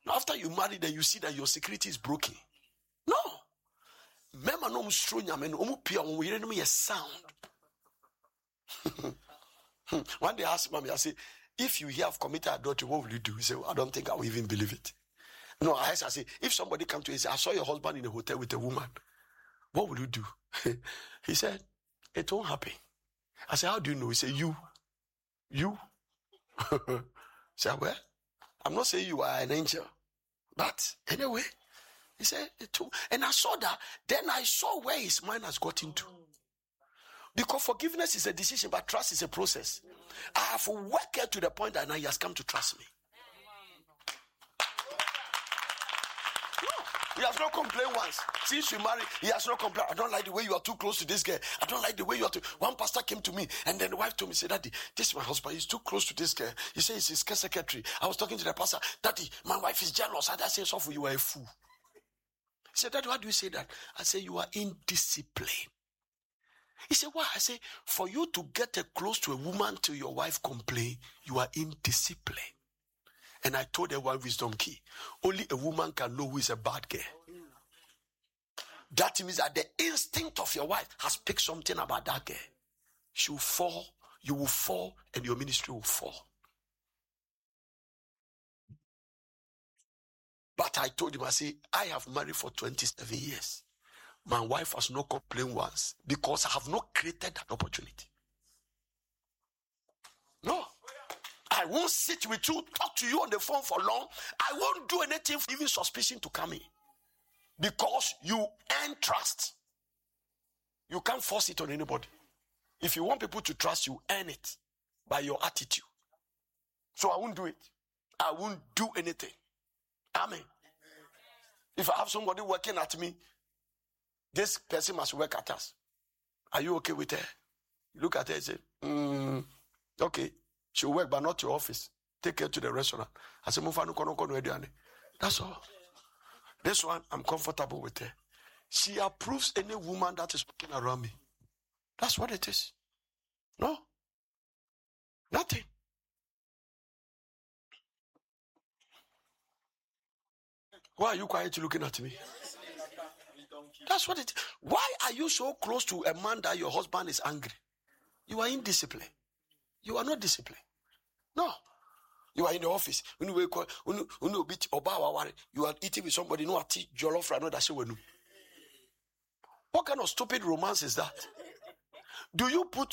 Now, after you marry, then you see that your security is broken. No. Mema no mstro nyame no omu pia on we no me sound. One day I asked mommy, I say, if you have committed adultery, what will you do? He said, I don't think I will even believe it. No, I say, if somebody come to you and say, I saw your husband in a hotel with a woman, what will you do? He said, it won't happen. I said, how do you know? He said, you. I said, well, I'm not saying you are an angel, but anyway, he said, it won't. And I saw that, then I saw where his mind has got into. Because forgiveness is a decision, but trust is a process. I have worked to the point that now he has come to trust me. He has not complained once. Since we married, he has not complained. I don't like the way you are too close to this girl. I don't like the way you are too. One pastor came to me and then the wife told me, say, Daddy, this is my husband. He's too close to this girl. He says he's his care secretary. I was talking to the pastor, Daddy, my wife is jealous. I said, so for you are a fool. He said, Daddy, why do you say that? I said, you are indisciplined. He said, why? I said, for you to get close to a woman till your wife complain, you are indisciplined. And I told her one wisdom key. Only a woman can know who is a bad girl. That means that the instinct of your wife has picked something about that girl. She will fall, you will fall, and your ministry will fall. But I told him, I said, I have married for 27 years. My wife has not complained once because I have not created that opportunity. No. I won't sit with you, talk to you on the phone for long. I won't do anything for even suspicion to come in. Because you earn trust. You can't force it on anybody. If you want people to trust you, earn it by your attitude. So I won't do it. I won't do anything. Amen. If I have somebody working at me, this person must work at us. Are you okay with her? You look at her and say, okay. She'll work, but not your office. Take her to the restaurant. I said, that's all. This one, I'm comfortable with her. She approves any woman that is working around me. That's what it is. No. Nothing. Why are you quietly looking at me? That's what it is. Why are you so close to a man that your husband is angry? You are indisciplined. You are not disciplined. No. You are in the office. When you wake up, you are eating with somebody, no jollof right now, that's what. What kind of stupid romance is that? Do you put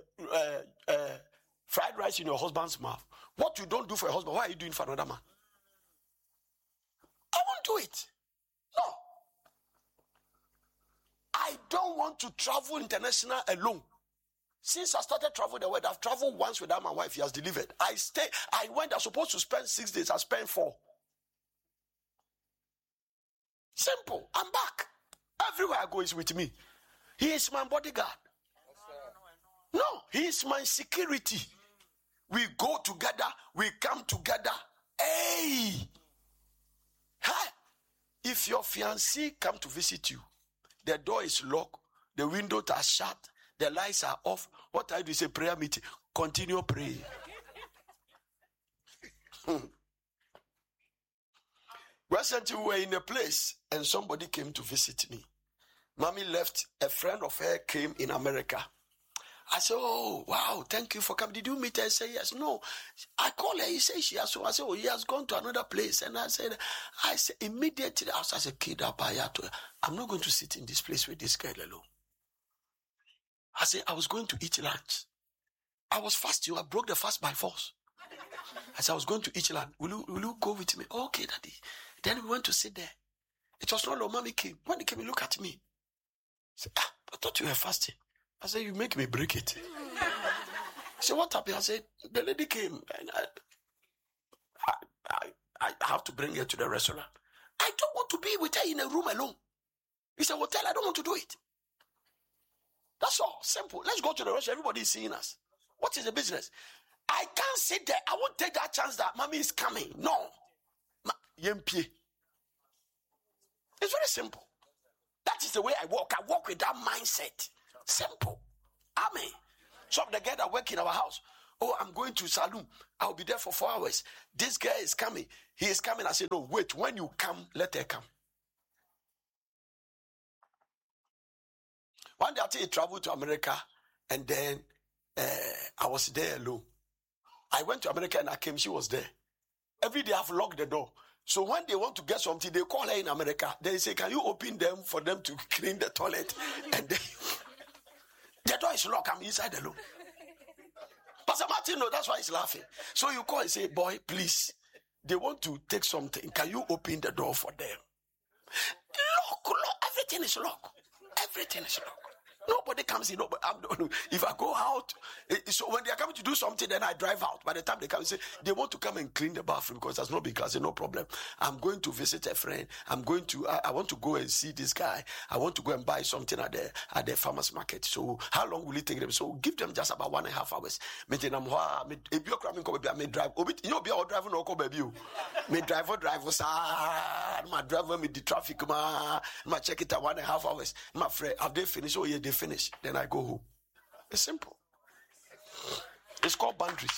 fried rice in your husband's mouth? What you don't do for your husband, why are you doing for another man? I won't do it. No. I don't want to travel international alone. Since I started traveling the world, I've traveled once without my wife. He has delivered. I went, I was supposed to spend 6 days. I spent 4. Simple. I'm back. Everywhere I go is with me. He is my bodyguard. No, he is my security. We go together. We come together. Hey. If your fiancé come to visit you, the door is locked, the windows are shut, the lights are off. What I do is a prayer meeting. Continue praying. Recently, we were in a place and somebody came to visit me. Mommy left. A friend of her came in America. I said, oh, wow, thank you for coming. Did you meet her? I said, yes. No. I called her. He said, she has. So I said, oh, he has gone to another place. And I said, immediately, I said, kid, I'm not going to sit in this place with this girl alone. I said, I was going to eat lunch. I was fasting. I broke the fast by force. I said, I was going to eat lunch. Will you go with me? Okay, Daddy. Then we went to sit there. It was not long. Mommy came. When he came, he looked at me. He said, I thought you were fasting. I said, you make me break it. He said, what happened? I said, the lady came and I have to bring her to the restaurant. I don't want to be with her in a room alone. It's a hotel. I don't want to do it. That's all. Simple. Let's go to the restaurant. Everybody is seeing us. What is the business? I can't sit there. I won't take that chance that mommy is coming. No. It's very simple. That is the way I walk. I walk with that mindset. Simple. Amen. Some of the guys that work in our house, Oh, I'm going to Salum. I'll be there for 4 hours. This guy is coming. He is coming. I said, no, wait. When you come, let her come. One day I traveled to America, and then I was there alone. I went to America and I came. She was there. Every day I've locked the door. So when they want to get something, they call her in America. They say, can you open them for them to clean the toilet? And then the door is locked. I'm inside alone. Pastor Martin, no, that's why he's laughing. So you call and say, boy, please, they want to take something. Can you open the door for them? Lock. Everything is locked. Everything is locked. Nobody comes in. If I go out, so when they are coming to do something, then I drive out. By the time they come and say, they want to come and clean the bathroom because that's not because no problem. I'm going to visit a friend. I want to go and see this guy. I want to go and buy something at the farmer's market. So how long will it take them? So give them just about 1.5 hours. Me drive. Me driver, me the traffic, ma check it at 1.5 hours. My friend, have they finished? Oh yeah, they finished. Then I go home. It's simple. It's called boundaries.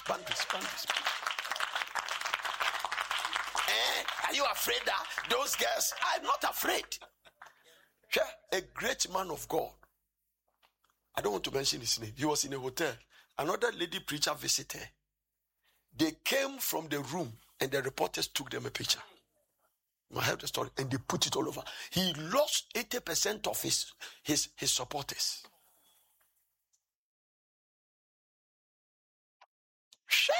Are you afraid that those girls? I'm not afraid. Yeah, a great man of God. I don't want to mention his name. He was in a hotel. Another lady preacher visited. They came from the room and the reporters took them a picture. I heard the story and they put it all over. He lost 80% of his supporters. Sure.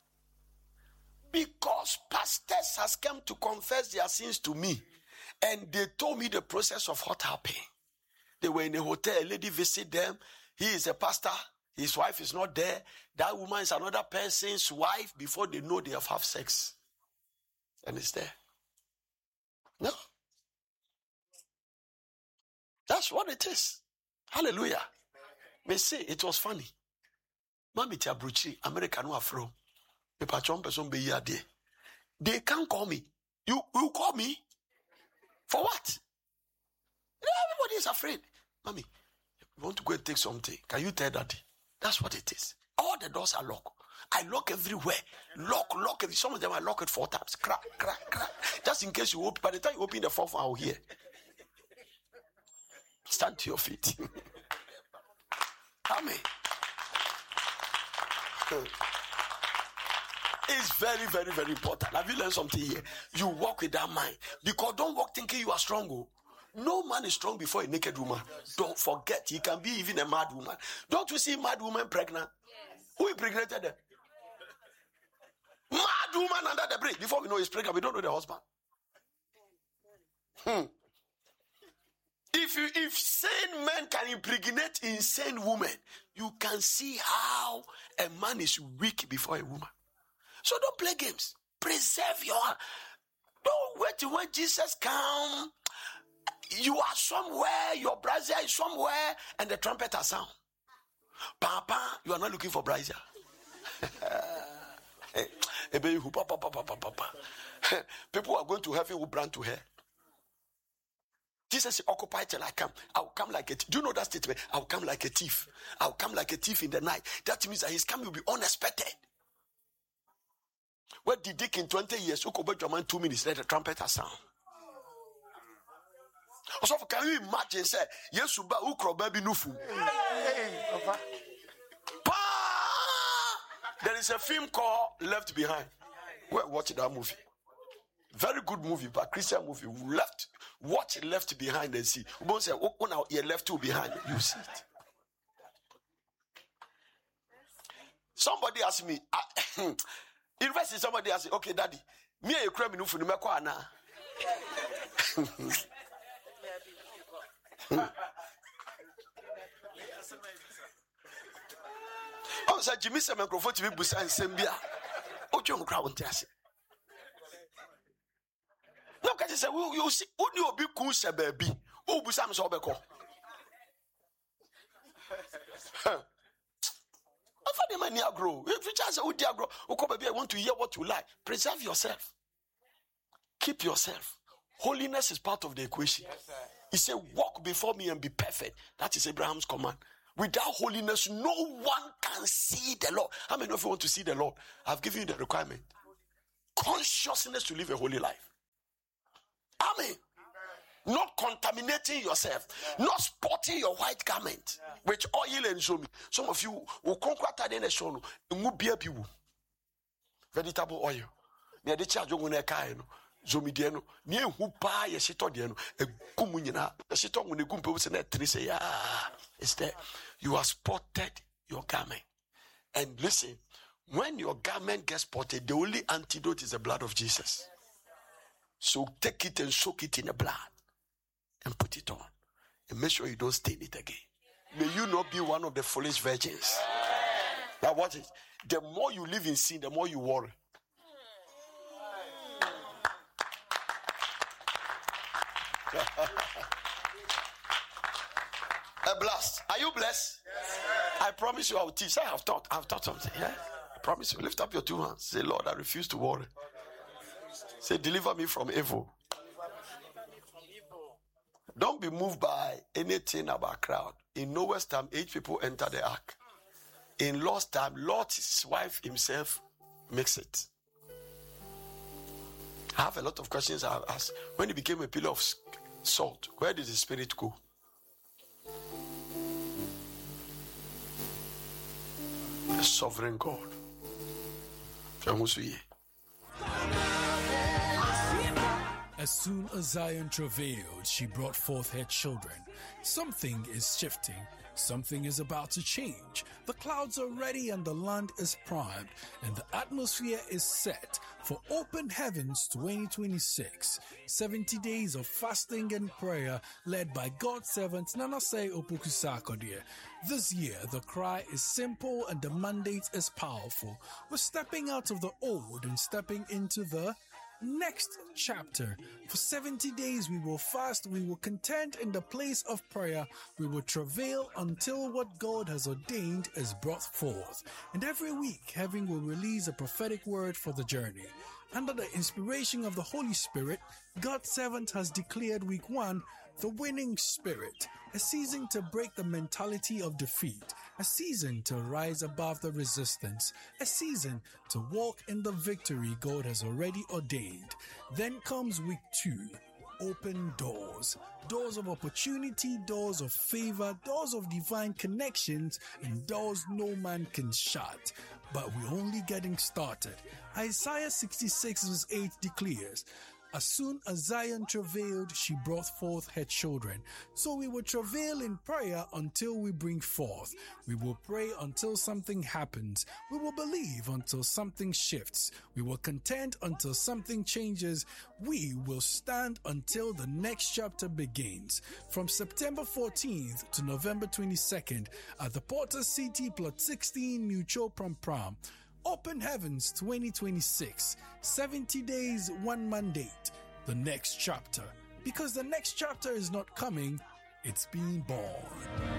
Because pastors has come to confess their sins to me. And they told me the process of what happened. They were in a hotel, a lady visited them. He is a pastor. His wife is not there. That woman is another person's wife. Before they know, they have sex. And it's there. No. That's what it is. Hallelujah. May say it was funny. Mami Tiabruchi, American Afro. They can't call me. You call me? For what? Everybody is afraid. Mommy, you want to go and take something? Can you tell Daddy? That's what it is. All the doors are locked. I lock everywhere. Lock. Some of them I lock it 4 times. Crack. Just in case you open. By the time you open the 4th one, I'll hear. Stand to your feet. Amen. It's very, very, very important. Have you learned something here? You walk with that mind. Because don't walk thinking you are strong. Oh. No man is strong before a naked woman. Don't forget, he can be even a mad woman. Don't you see mad woman pregnant? Yes. Who impregnated them? Mad woman under the bridge. Before we know he's pregnant, we don't know the husband. If sane men can impregnate insane women, you can see how a man is weak before a woman. So don't play games. Preserve your. Don't wait till when Jesus comes. You are somewhere, your brazier is somewhere, and the trumpet has sound. Papa, you are not looking for brazier. People are going to heaven who brand to her. Jesus said, occupy till I come. I will come like a thief. Do you know that statement? I will come like a thief. I will come like a thief in the night. That means that his coming will be unexpected. What did Dick in 20 years? 2 minutes, let the trumpet has sound. So can you imagine, say, yes, ukro baby nufu. There is a film called Left Behind. Watch that movie. Very good movie, but Christian movie. Watch Left Behind and see. We say, oh, now you're left two behind. You see it. Somebody asked me, university, somebody asked me, okay, Daddy, me a crime nufu no meko ana. Oh, so Jimmy se microphone to be busa nsembia. Ojo nkra wonte ase. No ka say you see oni obi kun se baabi. O busa me so obeko. After the money grow. If you just say odi agro, o baby I want to hear what you like. Preserve yourself. Keep yourself. Holiness is part of the equation. Yes, he said, walk before me and be perfect. That is Abraham's command. Without holiness, no one can see the Lord. How many of you want to see the Lord? I've given you the requirement. Consciousness to live a holy life. Amen. Not contaminating yourself, not sporting your white garment with oil and zomi. Some of you will conquer the show. Vegetable oil. Near the charge on a car. Zomi diano. Near who buy a shito diano. A kumunina. A shito when the gumpo and a tree say, it's there. You have spotted your garment. And listen, when your garment gets spotted, the only antidote is the blood of Jesus. So take it and soak it in the blood and put it on. And make sure you don't stain it again. May you not be one of the foolish virgins. Now watch it. The more you live in sin, the more you worry. A blast. Are you blessed? Yes, I promise you I will teach. I have taught something. Yeah? I promise you. Lift up your two hands. Say, Lord, I refuse to worry. Say, deliver me from evil. Don't be moved by anything about crowd. In Noah's time, 8 people enter the ark. In Lot's time, Lot's wife himself makes it. I have a lot of questions I have asked. When he became a pillar of salt, where did the spirit go? The sovereign God. As soon as Zion travailed, she brought forth her children. Something is shifting. Something is about to change. The clouds are ready and the land is primed, and the atmosphere is set for Open Heavens 2026. 70 days of fasting and prayer led by God's servant Nanase Opoku-Sarkodie. This year, the cry is simple and the mandate is powerful. We're stepping out of the old and stepping into the next chapter. For 70 days we will fast, we will contend in the place of prayer, we will travail until what God has ordained is brought forth. And every week, heaven will release a prophetic word for the journey. Under the inspiration of the Holy Spirit, God's servant has declared week 1 the winning spirit, a season to break the mentality of defeat, a season to rise above the resistance, a season to walk in the victory God has already ordained. Then comes week 2, open doors. Doors of opportunity, doors of favor, doors of divine connections, and doors no man can shut. But we're only getting started. Isaiah 66 verse 8 declares, as soon as Zion travailed, she brought forth her children. So we will travail in prayer until we bring forth. We will pray until something happens. We will believe until something shifts. We will contend until something changes. We will stand until the next chapter begins. From September 14th to November 22nd at the Porter City Plot 16 Mutual Pram. Open Heavens 2026, 70 days, one mandate, the next chapter. Because the next chapter is not coming, it's being born.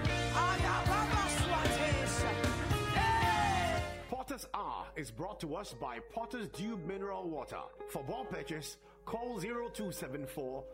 Potter's Hour is brought to us by Potter's Dew Mineral Water. For more purchase, call 0274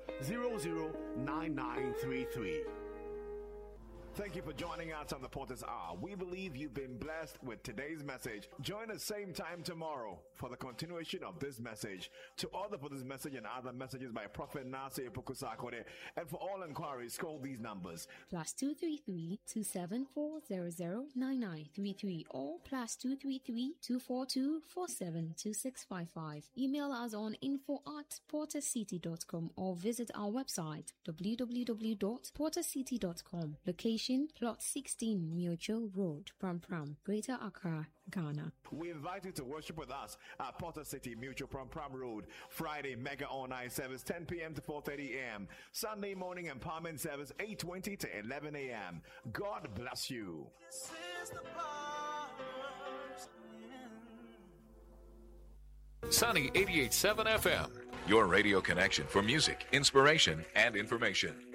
009933. Thank you for joining us on the Potter's Hour. We believe you've been blessed with today's message. Join us same time tomorrow for the continuation of this message. To order for this message and other messages by Prophet Nanase Opoku-Sarkodie, and for all inquiries, call these numbers. +233 274 009933 or +233 242 472655. Email us on info@portercity.com or visit our website www.portercity.com. Location Plot 16 Mutual Road, Pram, Greater Accra, Ghana. We invite you to worship with us at Porter City Mutual Pram Road. Friday Mega All-Night Service 10 p.m. to 4:30 a.m. Sunday morning Empowerment Service 8:20 to 11 a.m. God bless you. Sunny 88.7 FM, your radio connection for music, inspiration, and information.